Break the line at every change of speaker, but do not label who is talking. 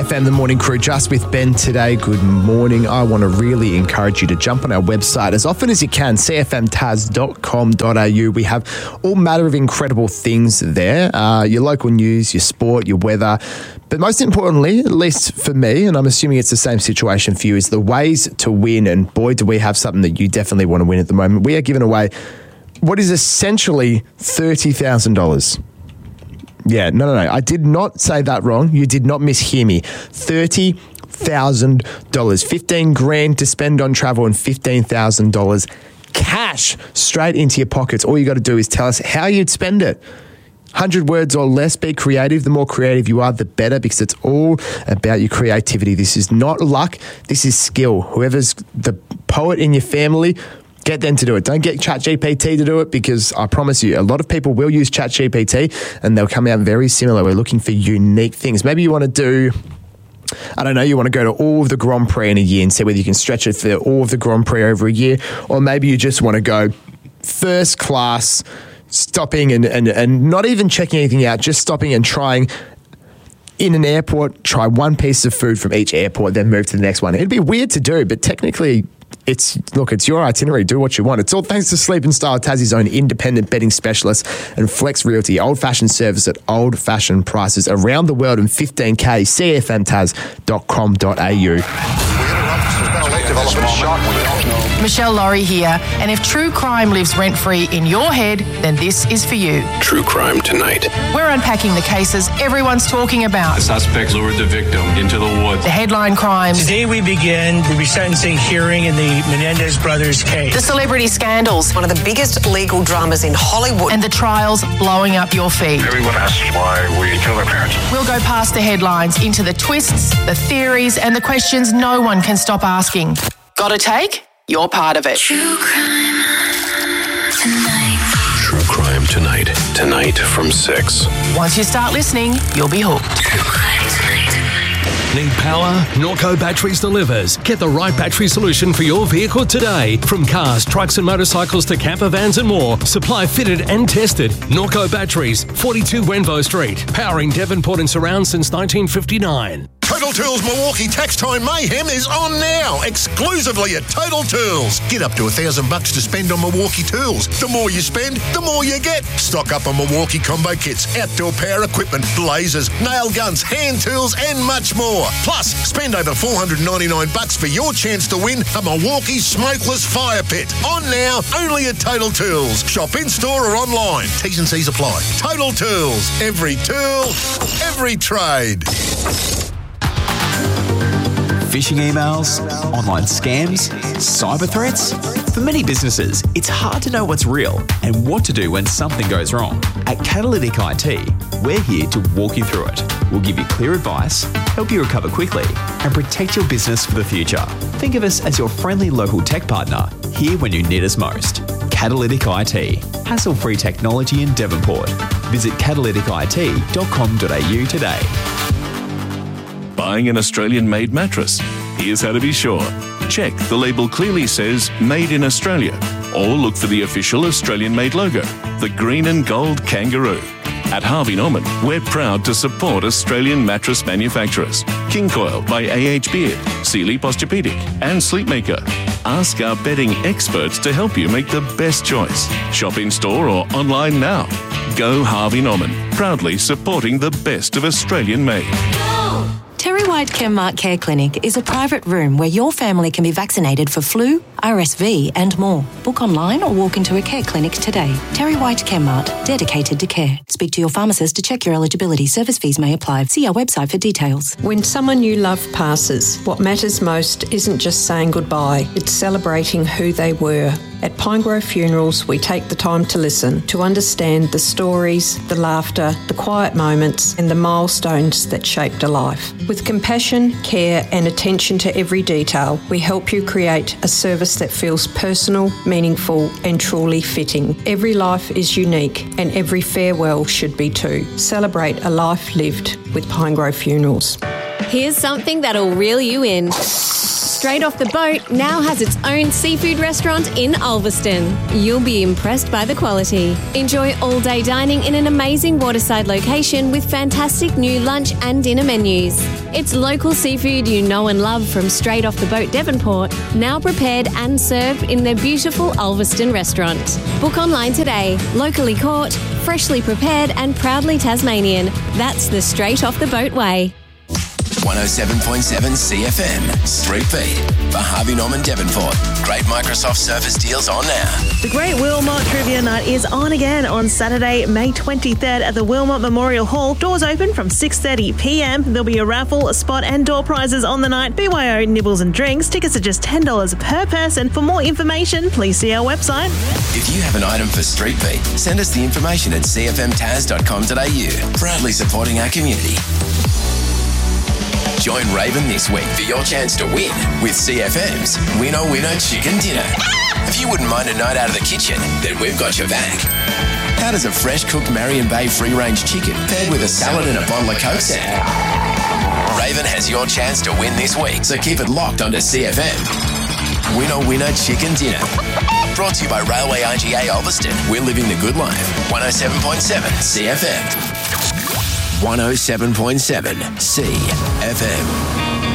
CFM, the morning crew, just with Ben today. Good morning. I want to really encourage you to jump on our website as often as you can, cfmtaz.com.au. We have all manner of incredible things there, your local news, your sport, your weather. But most importantly, at least for me, and I'm assuming it's the same situation for you, is the ways to win. And boy, do we have something that you definitely want to win at the moment. We are giving away what is essentially $30,000. Yeah, no. I did not say that wrong. You did not mishear me. $30,000. 15 grand to spend on travel and $15,000 cash straight into your pockets. All you got to do is tell us how you'd spend it. 100 words or less. Be creative. The more creative you are, the better, because it's all about your creativity. This is not luck. This is skill. Whoever's the poet in your family, get them to do it. Don't get ChatGPT to do it, because I promise you, a lot of people will use ChatGPT and they'll come out very similar. We're looking for unique things. Maybe you want to do, I don't know, you want to go to all of the Grand Prix in a year and see whether you can stretch it for all of the Grand Prix over a year. Or maybe you just want to go first class, stopping and not even checking anything out, just stopping and trying in an airport, try one piece of food from each airport, then move to the next one. It'd be weird to do, but technically it's your itinerary. Do what you want. It's all thanks to Sleep and Style, Tassie's own independent bedding specialist, and Flex Realty, old-fashioned service at old-fashioned prices around the world in 15K, cfmtaz.com.au.
Michelle Laurie here, and if true crime lives rent-free in your head, then this is for you.
True Crime Tonight.
We're unpacking the cases everyone's talking about.
The suspect lured the victim into the woods.
The headline crimes.
Today we begin the resentencing hearing in the Menendez brothers case.
The celebrity scandals.
One of the biggest legal dramas in Hollywood.
And the trials blowing up your feed.
Everyone asks why we kill their parents.
We'll go past the headlines into the twists, the theories, and the questions no one can stop asking. Got a take? You're part of it.
True Crime Tonight.
True Crime Tonight. Tonight from 6.
Once you start listening, you'll be hooked.
True Crime Tonight.
Need power? Norco Batteries delivers. Get the right battery solution for your vehicle today. From cars, trucks and motorcycles to camper vans and more. Supply fitted and tested. Norco Batteries, 42 Wenvo Street. Powering Devonport and surround since 1959.
Total Tools Milwaukee Tax Time Mayhem is on now, exclusively at Total Tools. Get up to $1,000 to spend on Milwaukee tools. The more you spend, the more you get. Stock up on Milwaukee combo kits, outdoor power equipment, blazers, nail guns, hand tools, and much more. Plus, spend over $499 for your chance to win a Milwaukee smokeless fire pit. On now, only at Total Tools. Shop in store or online. T's and C's apply. Total Tools. Every tool, every trade.
Phishing emails, online scams, cyber threats. For many businesses, it's hard to know what's real and what to do when something goes wrong. At Catalytic IT, we're here to walk you through it. We'll give you clear advice, help you recover quickly, and protect your business for the future. Think of us as your friendly local tech partner, here when you need us most. Catalytic IT, hassle-free technology in Devonport. Visit catalyticit.com.au today.
Buying an Australian-made mattress? Here's how to be sure. Check the label clearly says Made in Australia, or look for the official Australian-made logo, the green and gold kangaroo. At Harvey Norman, we're proud to support Australian mattress manufacturers. King Coil by AH Beard, Sealy Posturepedic, and Sleepmaker. Ask our bedding experts to help you make the best choice. Shop in store or online now. Go Harvey Norman, proudly supporting the best of Australian-made.
Terry White Chemmart Care Clinic is a private room where your family can be vaccinated for flu, RSV and more. Book online or walk into a care clinic today. Terry White Chemmart, dedicated to care. Speak to your pharmacist to check your eligibility. Service fees may apply. See our website for details.
When someone you love passes, what matters most isn't just saying goodbye, it's celebrating who they were. At Pinegrove Funerals, we take the time to listen, to understand the stories, the laughter, the quiet moments, and the milestones that shaped a life. With compassion, care, and attention to every detail, we help you create a service that feels personal, meaningful, and truly fitting. Every life is unique, and every farewell should be too. Celebrate a life lived with Pinegrove Funerals.
Here's something that'll reel you in. Straight Off the Boat now has its own seafood restaurant in Ulverston. You'll be impressed by the quality. Enjoy all-day dining in an amazing waterside location with fantastic new lunch and dinner menus. It's local seafood you know and love from Straight Off the Boat Devonport, now prepared and served in their beautiful Ulverston restaurant. Book online today. Locally caught, freshly prepared and proudly Tasmanian. That's the Straight Off the Boat way.
107.7 CFM, Street Beat, for Harvey Norman Devonport. Great Microsoft Surface deals on now.
The Great Wilmot Trivia Night is on again on Saturday, May 23rd at the Wilmot Memorial Hall. Doors open from 6:30pm. There'll be a raffle, a spot and door prizes on the night. BYO, nibbles and drinks. Tickets are just $10 per person. For more information, please see our website.
If you have an item for Street Beat, send us the information at cfmtaz.com.au. Proudly supporting our community. Join Raven this week for your chance to win with CFM's Winner Winner Chicken Dinner. If you wouldn't mind a night out of the kitchen, then we've got your back. How does a fresh cooked Marion Bay free-range chicken paired with a salad and a bottle of Coke sound? Raven has your chance to win this week, so keep it locked onto CFM. Winner Winner Chicken Dinner. Brought to you by Railway RGA Ulverston. We're living the good life. 107.7 CFM. 107.7 CFM.